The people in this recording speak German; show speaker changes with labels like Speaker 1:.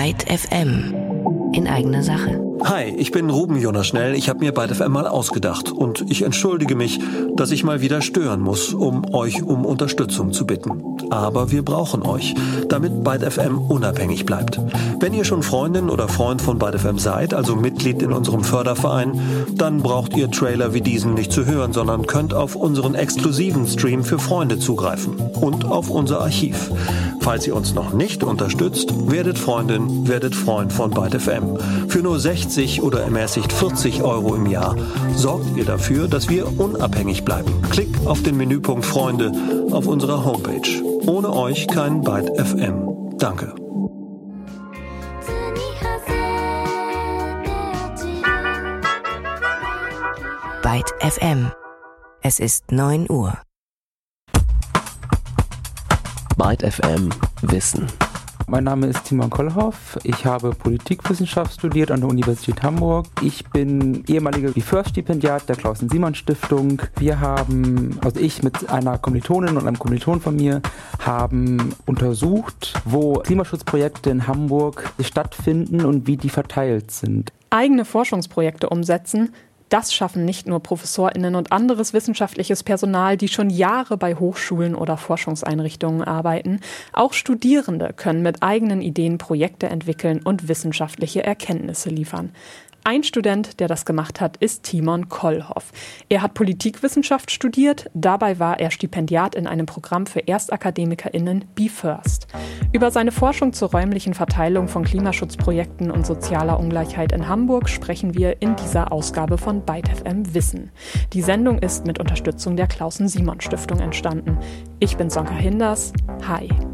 Speaker 1: Byte FM in eigener Sache.
Speaker 2: Hi, ich bin Ruben Jonas-Schnell. Ich habe mir Byte FM mal ausgedacht und ich entschuldige mich, dass ich mal wieder stören muss, um euch um Unterstützung zu bitten. Aber wir brauchen euch, damit Byte FM unabhängig bleibt. Wenn ihr schon Freundin oder Freund von Byte FM seid, also Mitglied in unserem Förderverein, dann braucht ihr Trailer wie diesen nicht zu hören, sondern könnt auf unseren exklusiven Stream für Freunde zugreifen und auf unser Archiv. Falls ihr uns noch nicht unterstützt, werdet Freundin, werdet Freund von Byte FM. Für nur 60 oder ermäßigt 40 € im Jahr sorgt ihr dafür, dass wir unabhängig bleiben. Klick auf den Menüpunkt Freunde auf unserer Homepage. Ohne euch kein Byte FM. Danke.
Speaker 1: Byte FM. Es ist 9 Uhr.
Speaker 3: Byte FM Wissen.
Speaker 4: Mein Name ist Timon Kollhoff. Ich habe Politikwissenschaft studiert an der Universität Hamburg. Ich bin ehemaliger First-Stipendiat der Klausen-Simon-Stiftung. Ich mit einer Kommilitonin und einem Kommiliton von mir haben untersucht, wo Klimaschutzprojekte in Hamburg stattfinden und wie die verteilt sind.
Speaker 5: Eigene Forschungsprojekte umsetzen, das schaffen nicht nur ProfessorInnen und anderes wissenschaftliches Personal, die schon Jahre bei Hochschulen oder Forschungseinrichtungen arbeiten. Auch Studierende können mit eigenen Ideen Projekte entwickeln und wissenschaftliche Erkenntnisse liefern. Ein Student, der das gemacht hat, ist Timon Kollhoff. Er hat Politikwissenschaft studiert, dabei war er Stipendiat in einem Programm für ErstakademikerInnen BeFirst. Über seine Forschung zur räumlichen Verteilung von Klimaschutzprojekten und sozialer Ungleichheit in Hamburg sprechen wir in dieser Ausgabe von Byte FM Wissen. Die Sendung ist mit Unterstützung der Klausen-Simon-Stiftung entstanden. Ich bin Sonka Hinders. Hi.